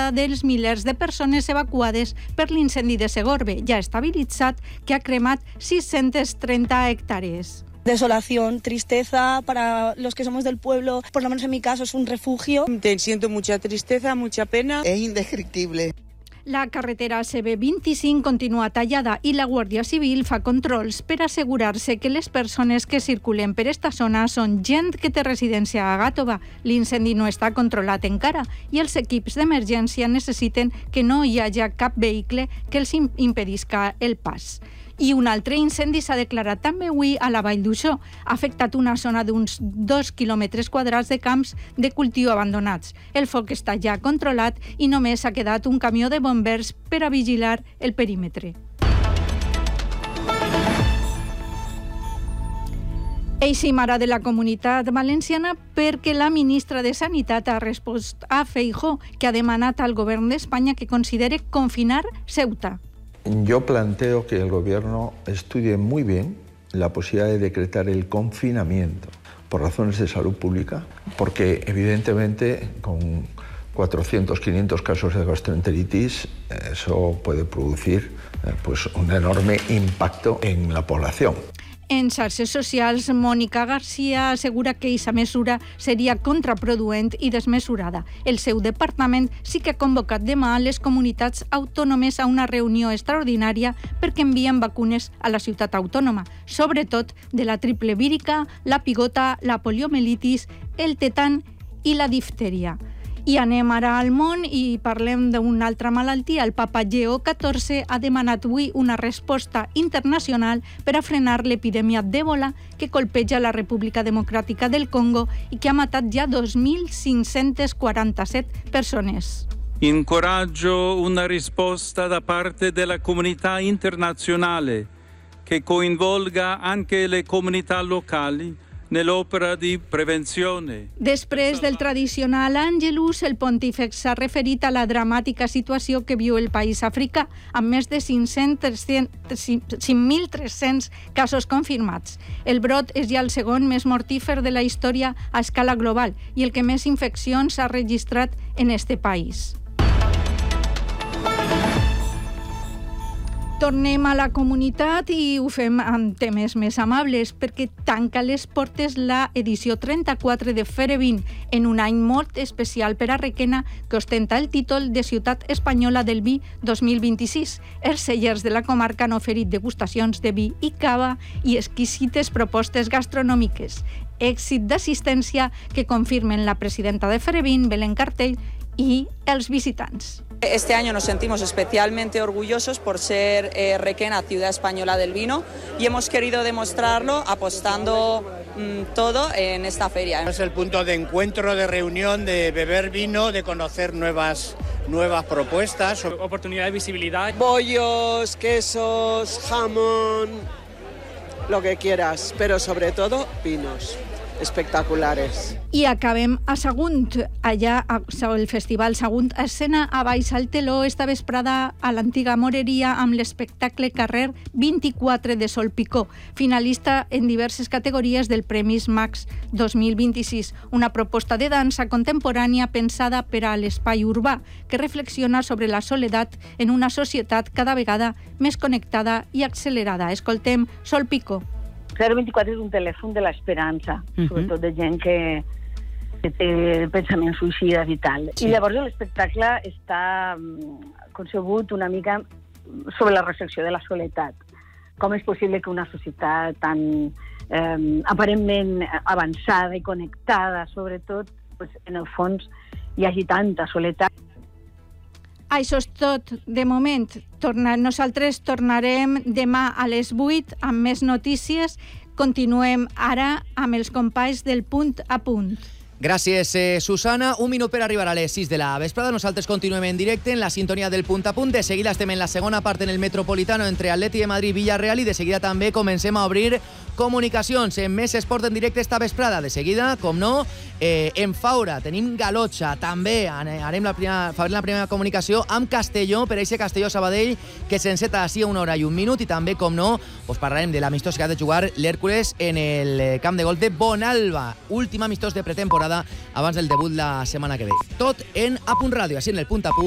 retirada dels milers de persones evacuades per l'incendi de Segorbe, ja estabilitzat, que ha cremat 630 hectàrees. Desolación, tristeza para los que somos del pueblo, por lo menos en mi caso es un refugio. Siento mucha tristeza, mucha pena. Es indescriptible. La carretera CB25 continua tallada i la Guàrdia Civil fa controls per assegurar-se que les persones que circulen per esta zona són gent que té residència a Gàtova. L'incendi no està controlat encara i els equips d'emergència necessiten que no hi hagi cap vehicle que els impedisca el pas. I un altre incendi s'ha declarat també avui a la Vall d'Uixó. Ha afectat una zona d'uns 2 quilòmetres quadrats de camps de cultiu abandonats. El foc està ja controlat i només ha quedat un camió de bombers per a vigilar el perímetre. Eixim ara de la Comunitat Valenciana perquè la ministra de Sanitat ha respost a Feijóo, que ha demanat al govern d'Espanya que considere confinar Ceuta. Yo planteo que el Gobierno estudie muy bien la posibilidad de decretar el confinamiento por razones de salud pública, porque evidentemente con 400, 500 casos de gastroenteritis eso puede producir un enorme impacto en la población. En xarxes socials, Mònica García assegura que aquesta mesura seria contraproduent i desmesurada. El seu departament sí que ha convocat demà les comunitats autònomes a una reunió extraordinària perquè envien vacunes a la ciutat autònoma, sobretot de la triple vírica, la pigota, la poliomielitis, el tetan i la difteria. I anem ara al món i parlem d'una altra malaltia. El papa Lleó XIV ha demanat avui una resposta internacional per a frenar l'epidèmia d'Ebola que colpeja la República Democràtica del Congo i que ha matat ja 2.547 persones. Incoraggio una risposta da parte della comunità internazionale che coinvolga anche le comunità locali nell'opera di prevenzione. Després del tradicional Angelus, el pontífex s'ha referit a la dramàtica situació que viu el país africà, amb més de 5.300 casos confirmats. El brot és ja el segon més mortífer de la història a escala global i el que més infeccions ha registrat en este país. Tornem a la comunitat i ho fem amb temes més amables perquè tanca les portes la edició 34 de Ferevin en un any molt especial per a Requena que ostenta el títol de Ciutat Espanyola del Vi 2026. Els cellers de la comarca han oferit degustacions de vi i cava i exquisites propostes gastronòmiques. Èxit d'assistència que confirmen la presidenta de Ferevin, Belén Cartell, y els visitants. Este año nos sentimos especialmente orgullosos por ser Requena, ciudad española del vino, y hemos querido demostrarlo apostando todo en esta feria. Es el punto de encuentro, de reunión, de beber vino, de conocer nuevas propuestas. Oportunidad de visibilidad. Bollos, quesos, jamón, lo que quieras, pero sobre todo vinos espectaculares. I acabem a Sagunt. Allà, el Festival Sagunt escena a baix al teló esta vesprada a l'antiga moreria amb l'espectacle Carrer 24 de Sol Picó, finalista en diverses categories del Premis Max 2026, una proposta de dansa contemporània pensada per a l'espai urbà, que reflexiona sobre la soledat en una societat cada vegada més connectada i accelerada. Escoltem Sol Picó. 024 és un telèfon de l'esperança, sobretot de gent que té pensaments suïcides i tal. Sí. I llavors l'espectacle està concebut una mica sobre la reflexió de la soledat. Com és possible que una societat tan aparentment avançada i connectada, sobretot, en el fons hi hagi tanta soledat. Això és tot de moment. Nosaltres tornarem demà a les 8 amb més notícies. Continuem ara amb els companys del Punt a Punt. Gràcies, Susana. Un minut per arribar a les 6 de la vesprada. Nosaltres continuem en directe en la sintonia del Punt a Punt. De seguida estem en la segona part en el Metropolitano entre Atleti de Madrid i Villarreal i de seguida també comencem a obrir comunicacions en més esport en directe esta vesprada. De seguida, com no, en Faura tenim Galotxa. També farem la primera comunicació amb Castelló, per aquest Castelló-Sabadell, que s'enceta així a 1 hora i 1 minut. I també, com no, parlarem de l'amistós que ha de jugar l'Hèrcules en el camp de golf de Bonalba. Últim amistós de pretemporada abans del debut la setmana que ve. Tot en A Punt Ràdio, així en el Punt a Punt.